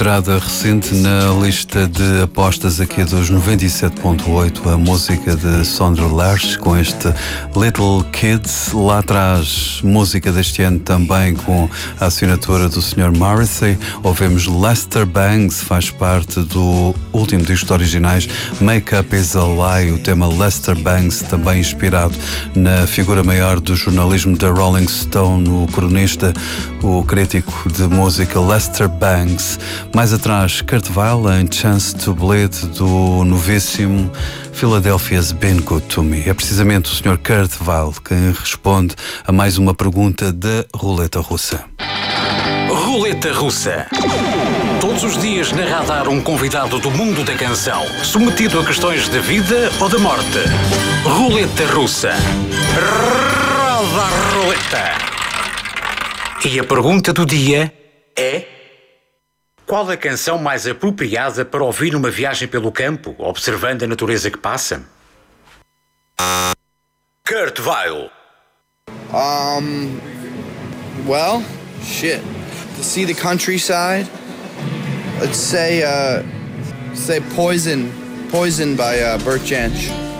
Entrada recente na lista de apostas aqui dos 97.8, a música de Sondre Lerche com este Little Kids. Lá atrás, música deste ano também com a assinatura do Sr. Morrissey. Ouvemos Lester Bangs, faz parte do último disco de originais Make Up Is a Lie, o tema Lester Bangs, também inspirado na figura maior do jornalismo da Rolling Stone, o cronista, o crítico de música Lester Bangs. Mais atrás, Kurt Weill em Chance to Bleed, do novíssimo Philadelphia's Been Good to Me. É precisamente o Sr. Kurt Weill quem responde a mais uma pergunta da Roleta Russa. Roleta Russa. Todos os dias na Radar um convidado do mundo da canção, submetido a questões de vida ou de morte. Roleta Russa. Roda a roleta. E a pergunta do dia é: qual a canção mais apropriada para ouvir numa viagem pelo campo, observando a natureza que passa? Kurt Weill. Well, shit. To see the countryside, let's say Poison by Bert Jansch.